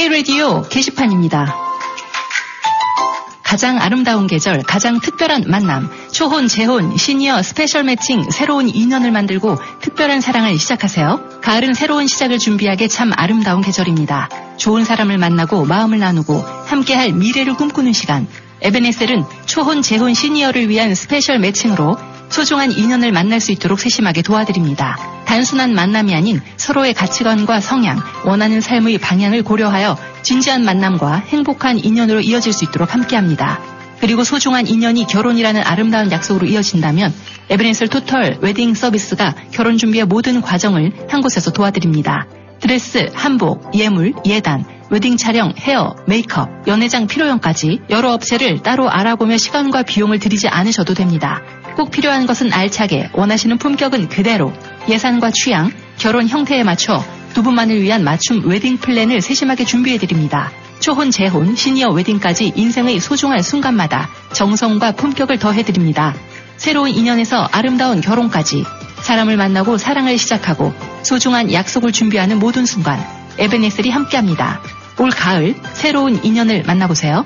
K-라디오 게시판입니다. 가장 아름다운 계절, 가장 특별한 만남, 초혼, 재혼, 시니어, 스페셜 매칭, 새로운 인연을 만들고 특별한 사랑을 시작하세요. 가을은 새로운 시작을 준비하기에 참 아름다운 계절입니다. 좋은 사람을 만나고 마음을 나누고 함께할 미래를 꿈꾸는 시간. 에베네셀은 초혼, 재혼, 시니어를 위한 스페셜 매칭으로 소중한 인연을 만날 수 있도록 세심하게 도와드립니다. 단순한 만남이 아닌 서로의 가치관과 성향, 원하는 삶의 방향을 고려하여 진지한 만남과 행복한 인연으로 이어질 수 있도록 함께합니다. 그리고 소중한 인연이 결혼이라는 아름다운 약속으로 이어진다면 에베네셀 토털 웨딩 서비스가 결혼 준비의 모든 과정을 한 곳에서 도와드립니다. 드레스, 한복, 예물, 예단, 웨딩 촬영, 헤어, 메이크업, 연회장 필요형까지 여러 업체를 따로 알아보며 시간과 비용을 들이지 않으셔도 됩니다. 꼭 필요한 것은 알차게, 원하시는 품격은 그대로, 예산과 취향, 결혼 형태에 맞춰 두 분만을 위한 맞춤 웨딩 플랜을 세심하게 준비해드립니다. 초혼, 재혼, 시니어 웨딩까지 인생의 소중한 순간마다 정성과 품격을 더해드립니다. 새로운 인연에서 아름다운 결혼까지 사람을 만나고 사랑을 시작하고 소중한 약속을 준비하는 모든 순간 에베네셀이 함께합니다. 올 가을 새로운 인연을 만나보세요.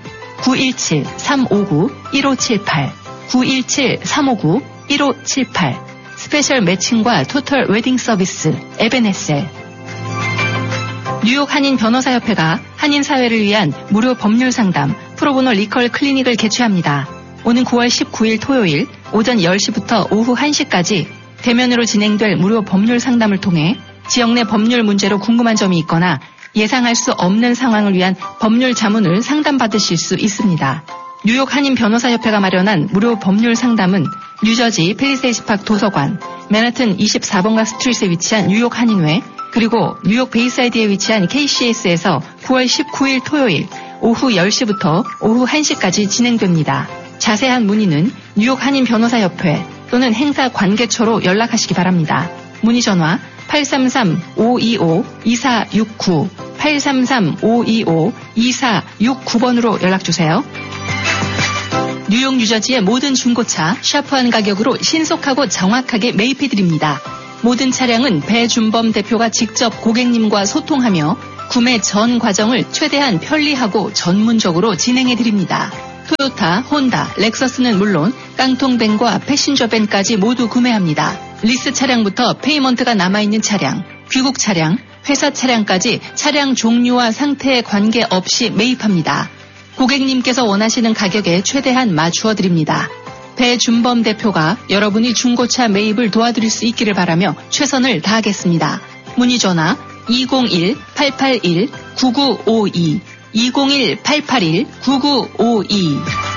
917-359-1578 917-359-1578 스페셜 매칭과 토털 웨딩 서비스 에베네셀. 뉴욕 한인 변호사협회가 한인 사회를 위한 무료 법률 상담 프로보노 리컬 클리닉을 개최합니다. 오는 9월 19일 토요일 오전 10시부터 오후 1시까지 대면으로 진행될 무료 법률 상담을 통해 지역 내 법률 문제로 궁금한 점이 있거나 예상할 수 없는 상황을 위한 법률 자문을 상담받으실 수 있습니다. 뉴욕 한인 변호사협회가 마련한 무료 법률 상담은 뉴저지 펠리세이드파크 도서관, 맨하튼 24번가 스트리트에 위치한 뉴욕 한인회, 그리고 뉴욕 베이사이드에 위치한 KCS에서 9월 19일 토요일 오후 10시부터 오후 1시까지 진행됩니다. 자세한 문의는 뉴욕 한인 변호사협회 또는 행사 관계처로 연락하시기 바랍니다. 문의 전화 833-525-2469 833-525-2469번으로 연락주세요. 뉴욕 뉴저지의 모든 중고차 샤프한 가격으로 신속하고 정확하게 매입해드립니다. 모든 차량은 배준범 대표가 직접 고객님과 소통하며 구매 전 과정을 최대한 편리하고 전문적으로 진행해드립니다. 토요타, 혼다, 렉서스는 물론 깡통밴과 패신저밴까지 모두 구매합니다. 리스 차량부터 페이먼트가 남아있는 차량, 귀국 차량, 회사 차량까지 차량 종류와 상태에 관계없이 매입합니다. 고객님께서 원하시는 가격에 최대한 맞추어 드립니다. 배준범 대표가 여러분이 중고차 매입을 도와드릴 수 있기를 바라며 최선을 다하겠습니다. 문의 전화 201-881-9952 201-881-9952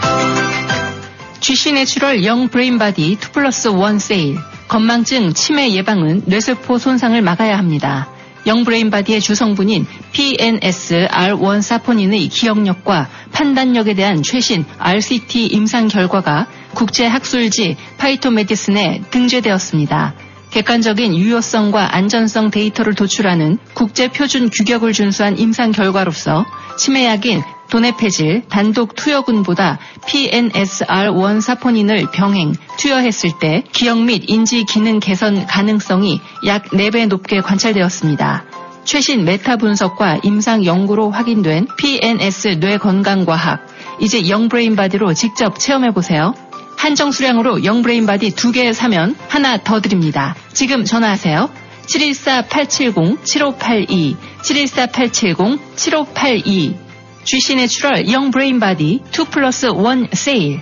GC 내추럴 영 브레인바디 2+1 세일. 건망증, 치매 예방은 뇌세포 손상을 막아야 합니다. 영브레인바디의 주성분인 PNS-R1 사포닌의 기억력과 판단력에 대한 최신 RCT 임상 결과가 국제학술지 파이토메디슨에 등재되었습니다. 객관적인 유효성과 안전성 데이터를 도출하는 국제표준 규격을 준수한 임상 결과로서 치매약인 도네페질 단독 투여군보다 PNS-R1 사포닌을 병행, 투여했을 때 기억 및 인지 기능 개선 가능성이 약 4배 높게 관찰되었습니다. 최신 메타 분석과 임상 연구로 확인된 PNS 뇌 건강과학, 이제 영브레인바디로 직접 체험해보세요. 한정 수량으로 영브레인바디 2개 사면 하나 더 드립니다. 지금 전화하세요. 714-870-7582 714-870-7582 GC 내추럴 영 브레인바디 2+1 세일.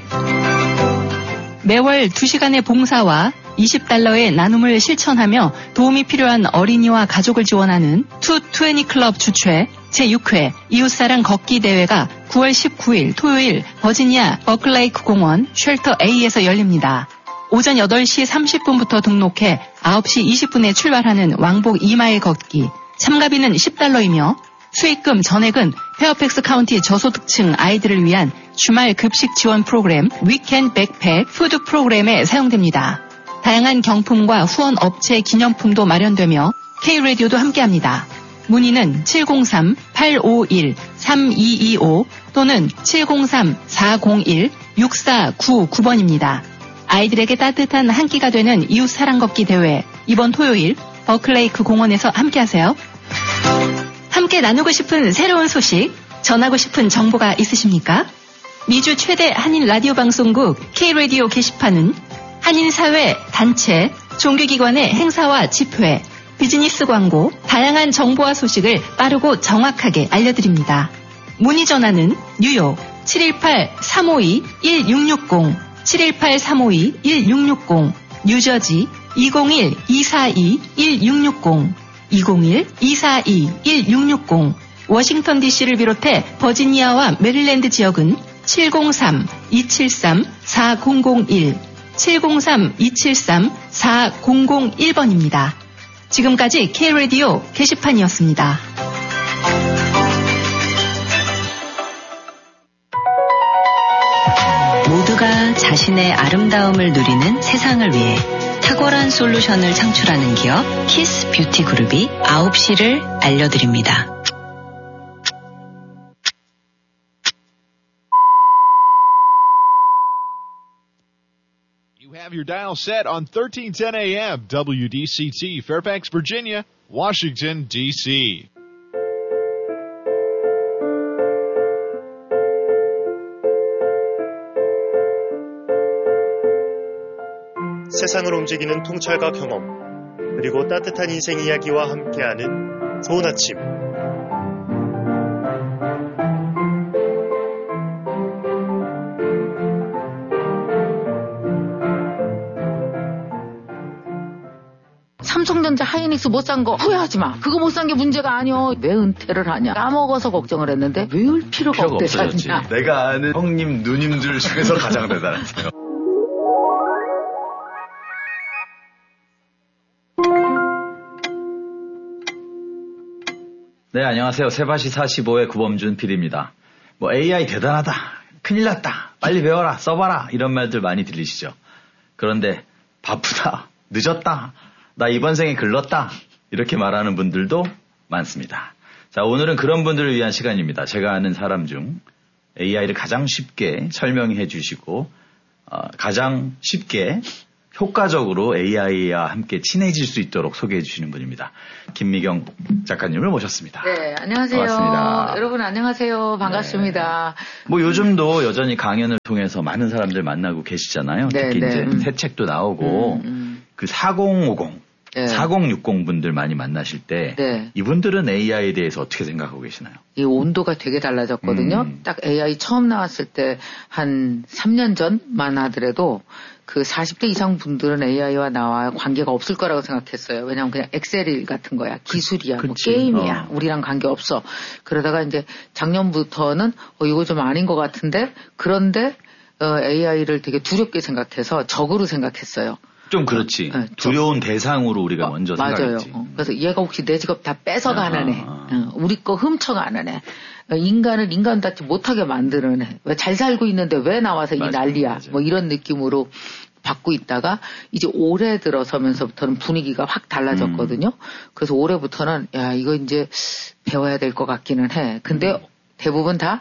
매월 2시간의 봉사와 $20의 나눔을 실천하며 도움이 필요한 어린이와 가족을 지원하는 220 클럽 주최 제6회 이웃사랑 걷기 대회가 9월 19일 토요일 버지니아 버클레이크 공원 쉘터 A에서 열립니다. 오전 8시 30분부터 등록해 9시 20분에 출발하는 왕복 2마일 걷기. 참가비는 $10이며 수익금 전액은 페어팩스 카운티 저소득층 아이들을 위한 주말 급식 지원 프로그램 위켄드 백팩 푸드 프로그램에 사용됩니다. 다양한 경품과 후원 업체 기념품도 마련되며 K-라디오도 함께합니다. 문의는 703-851-3225 또는 703-401-6499번입니다. 아이들에게 따뜻한 한 끼가 되는 이웃 사랑 걷기 대회 이번 토요일 버클레이크 공원에서 함께하세요. 함께 함께 나누고 싶은 새로운 소식, 전하고 싶은 정보가 있으십니까? 미주 최대 한인 라디오 방송국 K-라디오 게시판은 한인사회, 단체, 종교기관의 행사와 집회, 비즈니스 광고, 다양한 정보와 소식을 빠르고 정확하게 알려드립니다. 문의 전화는 뉴욕 718-352-1660, 718-352-1660, 뉴저지 201-242-1660, 201-242-1660, 워싱턴 DC를 비롯해 버지니아와 메릴랜드 지역은 703-273-4001, 703-273-4001번입니다. 지금까지 K-라디오 게시판이었습니다. 모두가 자신의 아름다움을 누리는 세상을 위해 탁월한 솔루션을 창출하는 기업 키스 뷰티 그룹이 9시를 알려드립니다. Have your dial set on 1310 AM, WDCT, Fairfax, Virginia, Washington, D.C. 세상을 움직이는 통찰과 경험, 그리고 따뜻한 인생 이야기와 함께하는 좋은 아침. 삼성전자 하이닉스 못 산 거 후회하지 마. 그거 못 산 게 문제가 아니여. 왜 은퇴를 하냐. 까먹어서 걱정을 했는데 외울 필요가 없대잖냐. 내가 아는 형님, 누님들 중에서 가장 대단하세요. 네, 안녕하세요. 세바시 45의 구범준 PD입니다. AI 대단하다. 큰일 났다. 빨리 배워라. 써봐라. 이런 말들 많이 들리시죠? 그런데 바쁘다. 늦었다. 나 이번 생에 글렀다. 이렇게 말하는 분들도 많습니다. 자, 오늘은 그런 분들을 위한 시간입니다. 제가 아는 사람 중 AI를 가장 쉽게 설명해 주시고 가장 쉽게 효과적으로 AI와 함께 친해질 수 있도록 소개해 주시는 분입니다. 김미경 작가님을 모셨습니다. 네, 안녕하세요. 반갑습니다. 여러분 안녕하세요. 반갑습니다. 네. 요즘도 여전히 강연을 통해서 많은 사람들 만나고 계시잖아요. 네, 특히 네. 이제 새 책도 나오고 그 4050, 네. 4060 분들 많이 만나실 때 네. 이분들은 AI에 대해서 어떻게 생각하고 계시나요? 이 온도가 되게 달라졌거든요. 딱 AI 처음 나왔을 때 한 3년 전만 하더라도 그 40대 이상 분들은 AI와 나와 관계가 없을 거라고 생각했어요. 왜냐하면 그냥 엑셀 같은 거야. 기술이야. 뭐 게임이야. 우리랑 관계 없어. 그러다가 이제 작년부터는 이거 좀 아닌 것 같은데 그런데 AI를 되게 두렵게 생각해서 적으로 생각했어요. 좀 그렇지. 네, 두려운 대상으로 우리가 먼저 맞아요. 생각했지. 그래서 얘가 혹시 내 직업 다 뺏어가는 애. 우리 거 훔쳐가는 애. 인간을 인간답지 못하게 만드는 애. 왜 잘 살고 있는데 왜 나와서 맞아요, 이 난리야. 맞아요. 뭐 이런 느낌으로 받고 있다가 이제 올해 들어서면서부터는 분위기가 확 달라졌거든요. 그래서 올해부터는 야 이거 이제 배워야 될 것 같기는 해. 근데 대부분 다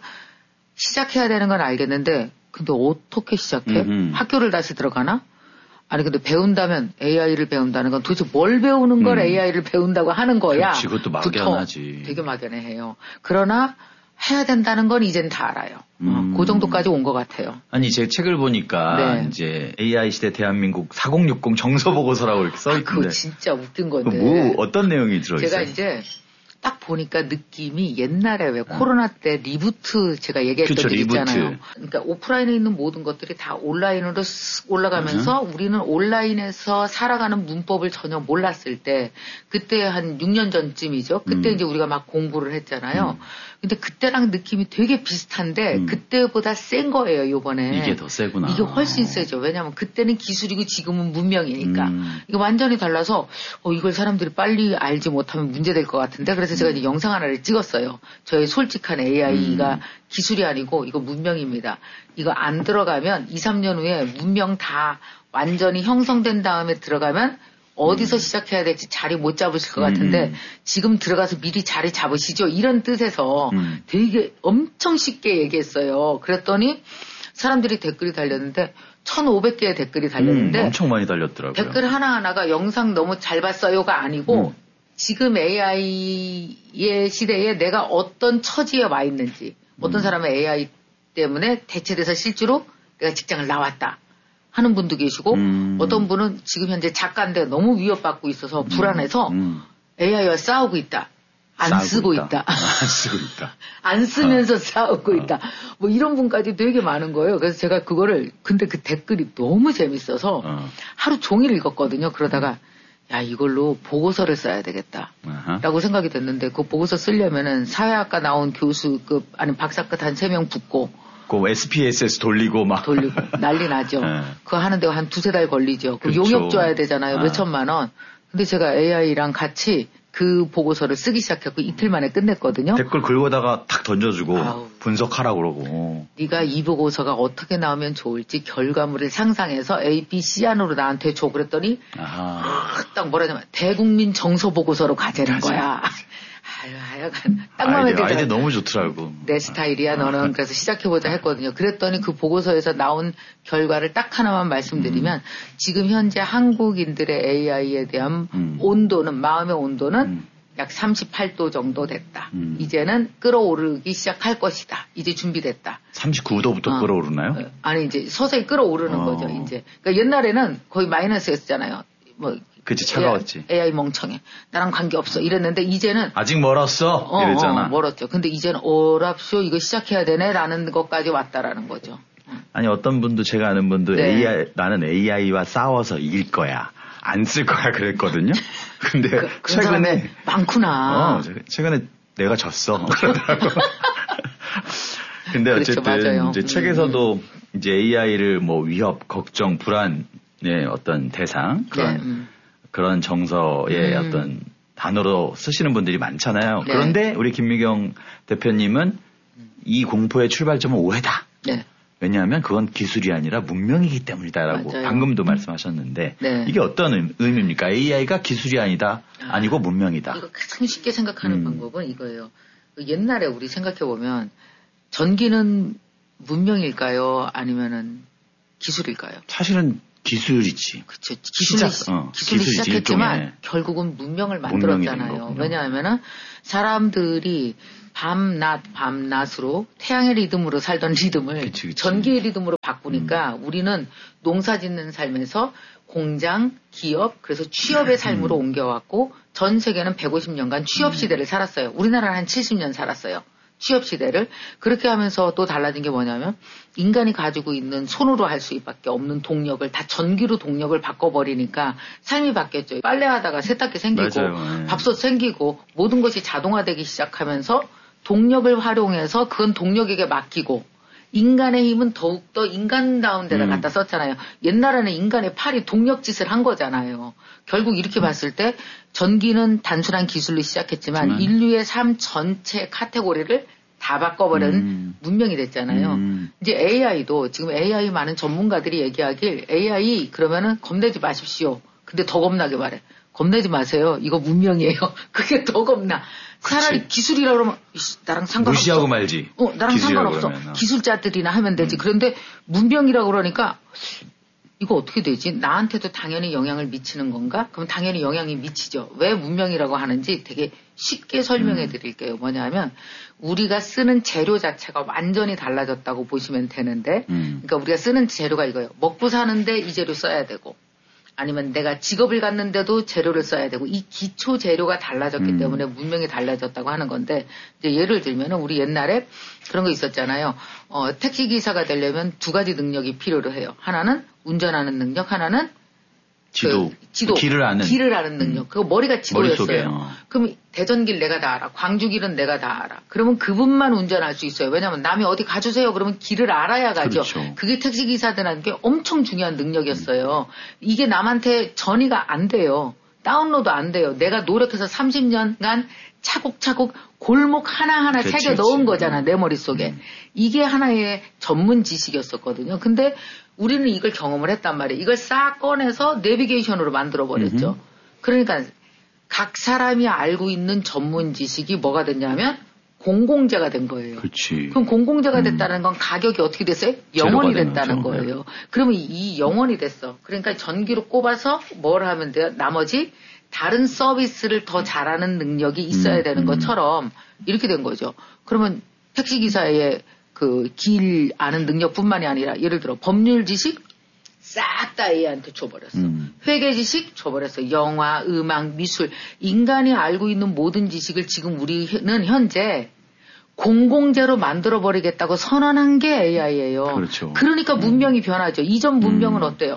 시작해야 되는 건 알겠는데 근데 어떻게 시작해? 학교를 다시 들어가나? 아니 근데 배운다면 AI를 배운다는 건 도대체 뭘 배우는 걸 AI를 배운다고 하는 거야. 그렇지, 그것도 막연하지. 되게 막연해요. 그러나 해야 된다는 건 이젠 다 알아요. 그 정도까지 온 것 같아요. 아니 제 책을 보니까 네. 이제 AI 시대 대한민국 4060 정서 보고서라고 이렇게 써 있던데. 그거 진짜 웃긴 건데. 뭐 어떤 내용이 들어 있어요? 제가 이제 딱 보니까 느낌이 옛날에 왜 코로나 때 리부트 제가 얘기했던 그쵸, 게 리부트. 있잖아요. 그러니까 오프라인에 있는 모든 것들이 다 온라인으로 쓱 올라가면서 우리는 온라인에서 살아가는 문법을 전혀 몰랐을 때 그때 한 6년 전쯤이죠. 그때 이제 우리가 막 공부를 했잖아요. 근데 그때랑 느낌이 되게 비슷한데 그때보다 센 거예요, 요번에. 이게 더 세구나. 이게 훨씬 세죠. 왜냐하면 그때는 기술이고 지금은 문명이니까. 이게 완전히 달라서 이걸 사람들이 빨리 알지 못하면 문제될 것 같은데 그래서 제가 이제 영상 하나를 찍었어요. 저의 솔직한 AI가 기술이 아니고 이거 문명입니다. 이거 안 들어가면 2, 3년 후에 문명 다 완전히 형성된 다음에 들어가면 어디서 시작해야 될지 자리 못 잡으실 것 같은데 지금 들어가서 미리 자리 잡으시죠. 이런 뜻에서 되게 엄청 쉽게 얘기했어요. 그랬더니 사람들이 댓글이 달렸는데 1,500개의 댓글이 달렸는데 엄청 많이 달렸더라고요. 댓글 하나하나가 영상 너무 잘 봤어요가 아니고 지금 AI의 시대에 내가 어떤 처지에 와 있는지, 어떤 사람은 AI 때문에 대체돼서 실제로 내가 직장을 나왔다 하는 분도 계시고, 어떤 분은 지금 현재 작가인데 너무 위협받고 있어서 불안해서 AI와 싸우고 있다. 안 쓰고 있다. 안 쓰고 있다. 안 쓰면서 싸우고 있다. 뭐 이런 분까지 되게 많은 거예요. 그래서 제가 그거를, 근데 그 댓글이 너무 재밌어서 하루 종일 읽었거든요. 그러다가 야, 이걸로 보고서를 써야 되겠다. 라고 생각이 됐는데, 그 보고서 쓰려면은 사회학과 나온 교수급, 아니 박사급 한 3명 붙고, 그 SPSS 돌리고 난리 나죠. 그거 하는데 한 2-3달 걸리죠. 그 그렇죠. 용역 줘야 되잖아요. 몇 천만 원. 근데 제가 AI랑 같이 그 보고서를 쓰기 시작했고 이틀 만에 끝냈거든요. 댓글 긁어다가 탁 던져주고 아우. 분석하라고 그러고. 네가 이 보고서가 어떻게 나오면 좋을지 결과물을 상상해서 A, B, C 안으로 나한테 줘. 그랬더니 딱 뭐라냐면 대국민 정서 보고서로 가자는 거야. 하여간 딱 마음에 들더라고요. 아이디어 너무 좋더라고. 내 스타일이야 너는. 그래서 시작해보자 했거든요. 그랬더니 그 보고서에서 나온 결과를 딱 하나만 말씀드리면 지금 현재 한국인들의 AI에 대한 온도는, 마음의 온도는 약 38도 정도 됐다. 이제는 끌어오르기 시작할 것이다. 이제 준비됐다. 39도부터 끌어오르나요? 아니 이제 서서히 끌어오르는 거죠. 이제. 그러니까 옛날에는 거의 마이너스였잖아요. 뭐 그치, 차가웠지. AI 멍청해. 나랑 관계없어. 이랬는데 이제는 아직 멀었어. 이랬잖아. 멀었죠. 근데 이제는 어랍쇼 이거 시작해야 되네 라는 것까지 왔다라는 거죠. 아니 어떤 분도, 제가 아는 분도 네. 나는 AI와 싸워서 이길 거야. 안 쓸 거야 그랬거든요. 근데 최근에 많구나. 최근에 내가 졌어. 그러더라고. 근데 그렇죠, 어쨌든 맞아요. 이제 책에서도 이제 AI를 뭐 위협, 걱정, 불안의 어떤 대상 그런 정서의 어떤 단어로 쓰시는 분들이 많잖아요. 네. 그런데 우리 김미경 대표님은 이 공포의 출발점은 오해다. 네. 왜냐하면 그건 기술이 아니라 문명이기 때문이다라고 맞아요. 방금도 말씀하셨는데 네. 이게 어떤 의미입니까? AI가 기술이 아니고 문명이다. 이거 가장 쉽게 생각하는 방법은 이거예요. 옛날에 우리 생각해보면 전기는 문명일까요? 아니면은 기술일까요? 사실은 기술이지. 그렇죠. 기술이 시작했지만 일종의. 결국은 문명을 만들었잖아요. 왜냐하면은 사람들이 밤낮으로 태양의 리듬으로 살던 리듬을 그치. 전기의 리듬으로 바꾸니까 우리는 농사 짓는 삶에서 공장, 기업, 그래서 취업의 삶으로 옮겨왔고 전 세계는 150년간 취업 시대를 살았어요. 우리나라는 한 70년 살았어요. 취업 시대를. 그렇게 하면서 또 달라진 게 뭐냐면 인간이 가지고 있는 손으로 할 수밖에 없는 동력을 다 전기로 동력을 바꿔버리니까 삶이 바뀌었죠. 빨래하다가 세탁기 생기고 맞아요. 밥솥 생기고 모든 것이 자동화되기 시작하면서 동력을 활용해서 그건 동력에게 맡기고 인간의 힘은 더욱더 인간다운 데다 갖다 썼잖아요. 옛날에는 인간의 팔이 동력짓을 한 거잖아요. 결국 이렇게 봤을 때 전기는 단순한 기술로 시작했지만 인류의 삶 전체 카테고리를 다 바꿔버린 문명이 됐잖아요. 이제 AI도 지금 AI 많은 전문가들이 얘기하길 AI 그러면은 겁내지 마십시오. 근데 더 겁나게 말해. 겁내지 마세요. 이거 문명이에요. 그게 더 겁나. 차라리 그치. 기술이라 그러면 나랑 상관없어. 무시하고 말지. 나랑 상관없어. 그러면. 기술자들이나 하면 되지. 그런데 문명이라 그러니까 이거 어떻게 되지? 나한테도 당연히 영향을 미치는 건가? 그럼 당연히 영향이 미치죠. 왜 문명이라고 하는지 되게 쉽게 설명해 드릴게요. 뭐냐면 우리가 쓰는 재료 자체가 완전히 달라졌다고 보시면 되는데 그러니까 우리가 쓰는 재료가 이거예요. 먹고 사는데 이 재료 써야 되고 아니면 내가 직업을 갖는데도 재료를 써야 되고 이 기초 재료가 달라졌기 때문에 문명이 달라졌다고 하는 건데 이제 예를 들면은 우리 옛날에 그런 거 있었잖아요. 택시 기사가 되려면 2가지 능력이 필요로 해요. 하나는 운전하는 능력, 하나는 지도. 길을 아는 능력. 그거 머리가 지도였어요. 머릿속에, 그럼 대전길 내가 다 알아. 광주길은 내가 다 알아. 그러면 그분만 운전할 수 있어요. 왜냐하면 남이 어디 가주세요. 그러면 길을 알아야 가죠. 그렇죠. 그게 택시기사들한테 엄청 중요한 능력이었어요. 이게 남한테 전이가 안 돼요. 다운로드 안 돼요. 내가 노력해서 30년간 차곡차곡 골목 하나하나 새겨 넣은 거잖아. 내 머릿속에. 이게 하나의 전문 지식이었었거든요. 근데 우리는 이걸 경험을 했단 말이에요. 이걸 싹 꺼내서 내비게이션으로 만들어버렸죠. 그러니까 각 사람이 알고 있는 전문 지식이 뭐가 됐냐면 공공재가 된 거예요. 그치. 그럼 공공재가 됐다는 건 가격이 어떻게 됐어요? 영원이 됐다는 거죠. 거예요. 그러면 이 영원이 됐어. 그러니까 전기로 꼽아서 뭘 하면 돼요? 나머지 다른 서비스를 더 잘하는 능력이 있어야 되는 것처럼 이렇게 된 거죠. 그러면 택시기사의 그 길 아는 능력뿐만이 아니라 예를 들어 법률 지식 싹 다 AI한테 줘버렸어. 회계 지식 줘버렸어. 영화, 음악, 미술. 인간이 알고 있는 모든 지식을 지금 우리는 현재 공공재로 만들어버리겠다고 선언한 게 AI예요. 그렇죠. 그러니까 문명이 변하죠. 이전 문명은 어때요?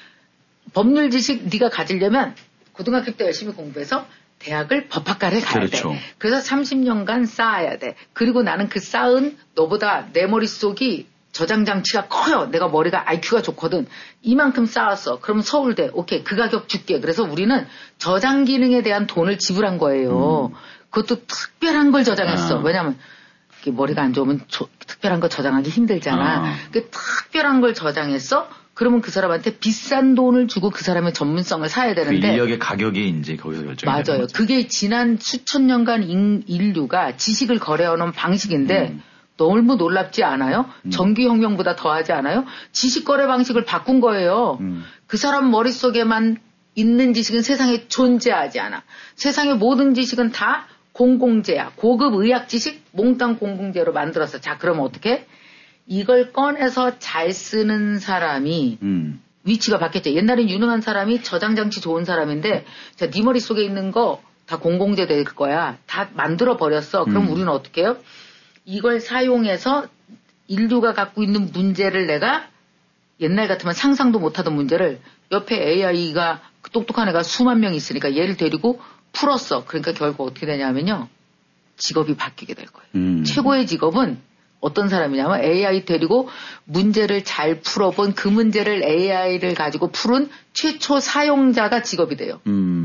법률 지식 네가 가지려면 고등학교 때 열심히 공부해서 대학을 법학과를 가야 그렇죠. 돼. 그래서 30년간 쌓아야 돼. 그리고 나는 그 쌓은 너보다 내 머릿속이 저장 장치가 커요. 내가 머리가 IQ가 좋거든. 이만큼 쌓았어. 그럼 서울대. 오케이. 그 가격 줄게. 그래서 우리는 저장 기능에 대한 돈을 지불한 거예요. 그것도 특별한 걸 저장했어. 왜냐하면 머리가 안 좋으면 특별한 거 저장하기 힘들잖아. 그 특별한 걸 저장했어. 그러면 그 사람한테 비싼 돈을 주고 그 사람의 전문성을 사야 되는데. 그 인력의 가격이 이제 거기서 결정이 되는 맞아요. 거죠. 그게 지난 수천 년간 인류가 지식을 거래해오는 방식인데 너무 놀랍지 않아요? 전기혁명보다 더하지 않아요? 지식 거래 방식을 바꾼 거예요. 그 사람 머릿속에만 있는 지식은 세상에 존재하지 않아. 세상의 모든 지식은 다 공공재야. 고급 의학 지식 몽땅 공공재로 만들었어. 자, 그러면 어떻게? 이걸 꺼내서 잘 쓰는 사람이 위치가 바뀌었죠. 옛날엔 유능한 사람이 저장장치 좋은 사람인데 자, 네 머릿속에 있는 거 다 공공재 될 거야. 다 만들어 버렸어. 그럼 우리는 어떻게 해요? 이걸 사용해서 인류가 갖고 있는 문제를 내가 옛날 같으면 상상도 못하던 문제를 옆에 AI가 똑똑한 애가 수만 명 있으니까 얘를 데리고 풀었어. 그러니까 결국 어떻게 되냐면요. 직업이 바뀌게 될 거예요. 최고의 직업은 어떤 사람이냐면 AI 데리고 문제를 잘 풀어본 그 문제를 AI를 가지고 푸른 최초 사용자가 직업이 돼요.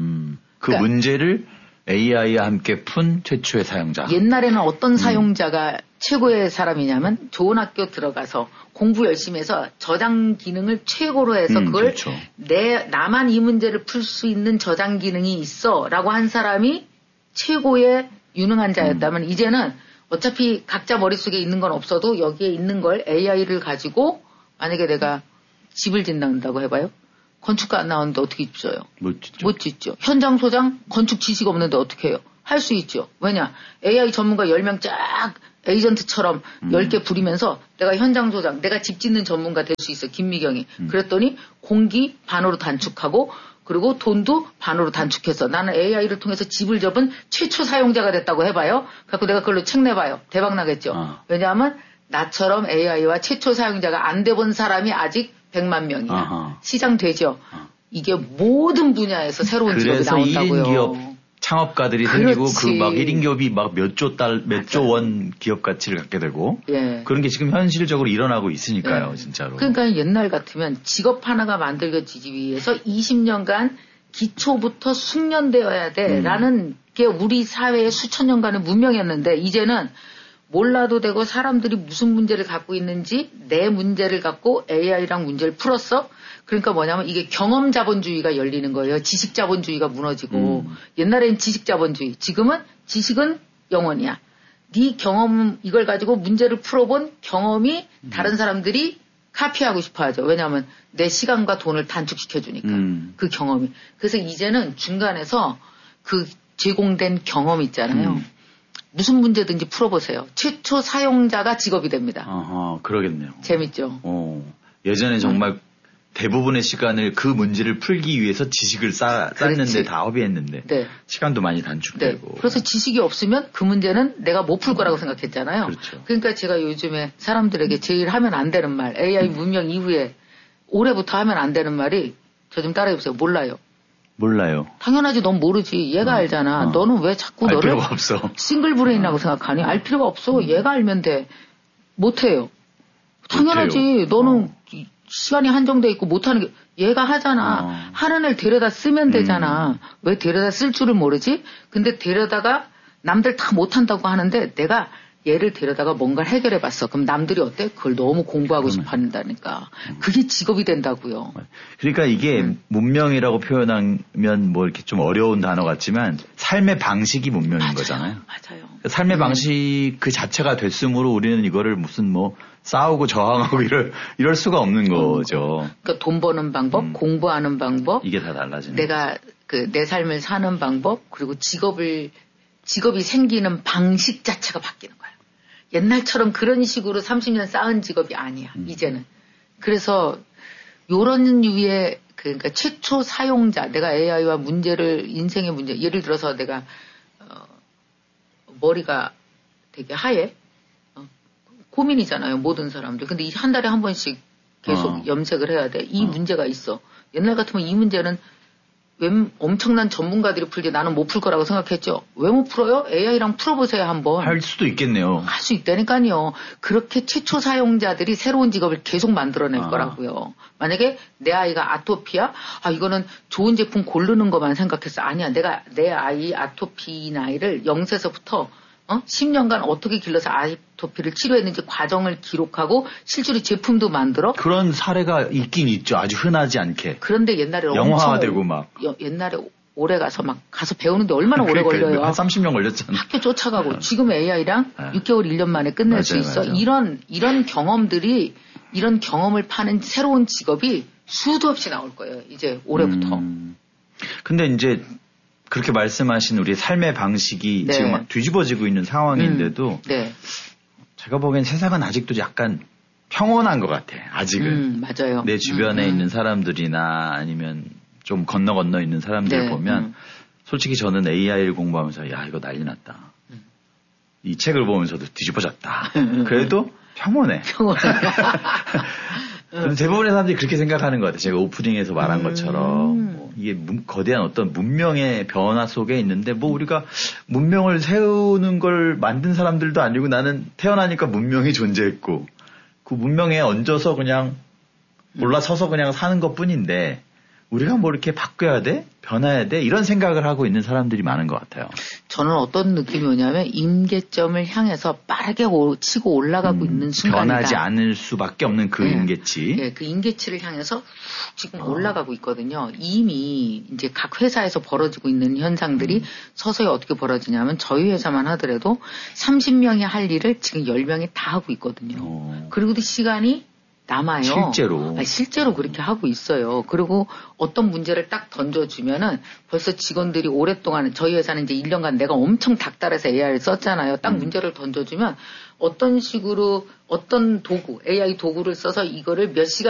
그 그러니까 문제를 AI와 함께 푼 최초의 사용자. 옛날에는 어떤 사용자가 최고의 사람이냐면 좋은 학교 들어가서 공부 열심히 해서 저장 기능을 최고로 해서 그걸 그렇죠. 나만 이 문제를 풀 수 있는 저장 기능이 있어 라고 한 사람이 최고의 유능한 자였다면 이제는 어차피 각자 머릿속에 있는 건 없어도 여기에 있는 걸 AI를 가지고 만약에 내가 집을 짓는다고 해봐요. 건축가 안 나오는데 어떻게 짓어요? 못 짓죠. 못 짓죠. 현장 소장 건축 지식 없는데 어떻게 해요? 할 수 있죠. 왜냐? AI 전문가 10명 쫙 에이전트처럼 10개 부리면서 내가 현장 소장, 내가 집 짓는 전문가 될 수 있어. 김미경이. 그랬더니 공기 반으로 단축하고 그리고 돈도 반으로 단축해서 나는 AI를 통해서 집을 접은 최초 사용자가 됐다고 해봐요. 그래서 내가 그걸로 책 내봐요. 대박 나겠죠. 왜냐하면 나처럼 AI와 최초 사용자가 안 돼본 사람이 아직 100만 명이야. 시장 되죠. 이게 모든 분야에서 새로운 직업이 나온다고요. 그래서 1인 기업 창업가들이 생기고 그 막 1인 기업이 막 몇 조 원 기업 가치를 갖게 되고 예. 그런 게 지금 현실적으로 일어나고 있으니까요. 진짜로. 그러니까 옛날 같으면 직업 하나가 만들어지기 위해서 20년간 기초부터 숙련되어야 돼라는 게 우리 사회의 수천 년간의 문명이었는데 이제는 몰라도 되고 사람들이 무슨 문제를 갖고 있는지 내 문제를 갖고 AI랑 문제를 풀었어. 그러니까 뭐냐면 이게 경험 자본주의가 열리는 거예요. 지식 자본주의가 무너지고 옛날엔 지식 자본주의. 지금은 지식은 영원이야. 네 경험 이걸 가지고 문제를 풀어본 경험이 다른 사람들이 카피하고 싶어 하죠. 왜냐하면 내 시간과 돈을 단축시켜 주니까. 그 경험이. 그래서 이제는 중간에서 그 제공된 경험 있잖아요. 무슨 문제든지 풀어보세요. 최초 사용자가 직업이 됩니다. 그러겠네요. 재밌죠? 예전에 정말 대부분의 시간을 그 문제를 풀기 위해서 지식을 쌓는데 다 허비했는데 네. 시간도 많이 단축되고. 네. 그래서 지식이 없으면 그 문제는 내가 못 풀 거라고 생각했잖아요. 그렇죠. 그러니까 제가 요즘에 사람들에게 제일 하면 안 되는 말, AI 문명 이후에 올해부터 하면 안 되는 말이 저 좀 따라해보세요. 몰라요. 당연하지. 넌 모르지. 얘가 알잖아. 너는 왜 자꾸 알 너를 필요가 없어. 싱글 브레인이라고 생각하니? 알 필요가 없어. 얘가 알면 돼. 못해요. 당연하지. 못해요. 너는 시간이 한정돼 있고 못하는 게 얘가 하잖아. 하는 애를 데려다 쓰면 되잖아. 왜 데려다 쓸 줄을 모르지? 근데 데려다가 남들 다 못한다고 하는데 내가 얘를 데려다가 뭔가를 해결해봤어. 그럼 남들이 어때? 그걸 너무 공부하고 싶어 한다니까. 그게 직업이 된다고요. 그러니까 이게 문명이라고 표현하면 뭐 이렇게 좀 어려운 단어 같지만 삶의 방식이 문명인 거잖아요. 맞아요. 삶의 방식 그 자체가 됐으므로 우리는 이거를 무슨 뭐 싸우고 저항하고 이럴 수가 없는 거죠. 그러니까 돈 버는 방법, 공부하는 방법. 이게 다 달라지는 내가 내 삶을 사는 방법, 그리고 직업이 생기는 방식 자체가 바뀌는 거예요. 옛날처럼 그런 식으로 30년 쌓은 직업이 아니야, 이제는. 그래서 요런 류의 그러니까 최초 사용자, 내가 AI와 인생의 문제, 예를 들어서 내가 머리가 되게 하얘. 고민이잖아요, 모든 사람들. 근데 한 달에 한 번씩 계속 염색을 해야 돼. 이 문제가 있어. 옛날 같으면 이 문제는 엄청난 전문가들이 풀지 나는 못 풀 거라고 생각했죠. 왜 못 풀어요? AI랑 풀어보세요, 한번. 할 수도 있겠네요. 할 수 있다니까요. 그렇게 최초 사용자들이 새로운 직업을 계속 만들어낼 거라고요. 만약에 내 아이가 아토피야? 이거는 좋은 제품 고르는 것만 생각했어. 아니야. 내가 내 아이 아토피 나이를 0세서부터 10년간 어떻게 길러서 아토피를 치료했는지 과정을 기록하고 실제로 제품도 만들어. 그런 사례가 있긴 있죠. 아주 흔하지 않게. 그런데 옛날에 영화화되고 막. 옛날에 오래 가서 배우는데 얼마나 오래 걸려요. 한 30년 걸렸잖아. 학교 쫓아가고 지금 AI랑 6개월 1년 만에 끝낼 맞아요, 수 있어. 맞아요. 이런 경험을 파는 새로운 직업이 수도 없이 나올 거예요. 이제 올해부터. 근데 이제 그렇게 말씀하신 우리의 삶의 방식이 네. 지금 막 뒤집어지고 있는 상황인데도 네. 제가 보기엔 세상은 아직도 약간 평온한 것 같아. 아직은. 맞아요. 내 주변에 있는 사람들이나 아니면 좀 건너 있는 사람들 네. 보면 솔직히 저는 AI를 공부하면서 야 이거 난리 났다. 이 책을 보면서도 뒤집어졌다. 그래도 평온해. 대부분의 사람들이 그렇게 생각하는 것 같아요. 제가 오프닝에서 말한 것처럼 이게 거대한 어떤 문명의 변화 속에 있는데 우리가 문명을 세우는 걸 만든 사람들도 아니고 나는 태어나니까 문명이 존재했고 그 문명에 얹어서 그냥 올라서서 그냥 사는 것뿐인데 우리가 이렇게 바뀌어야 돼? 변해야 돼? 이런 생각을 하고 있는 사람들이 많은 것 같아요. 저는 어떤 느낌이 오냐면 임계점을 향해서 빠르게 치고 올라가고 있는 순간이다. 변하지 않을 수밖에 없는 그 임계치. 네, 그 임계치를 향해서 지금 올라가고 있거든요. 이미 이제 각 회사에서 벌어지고 있는 현상들이 서서히 어떻게 벌어지냐면 저희 회사만 하더라도 30명이 할 일을 지금 10명이 다 하고 있거든요. 그리고도 시간이 남아요. 실제로 그렇게 하고 있어요. 그리고 어떤 문제를 딱 던져주면은 벌써 직원들이 오랫동안 저희 회사는 이제 1년간 내가 엄청 닥달해서 AI를 썼잖아요. 딱 문제를 던져주면 어떤 식으로 어떤 도구, AI 도구를 써서 이거를 몇 시간